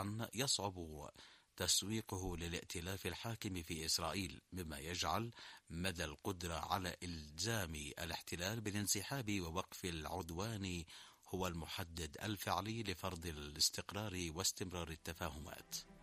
قطعا يصعب تسويقه للائتلاف الحاكم في إسرائيل، مما يجعل مدى القدرة على إلزام الاحتلال بالانسحاب ووقف العدوان هو المحدد الفعلي لفرض الاستقرار واستمرار التفاهمات.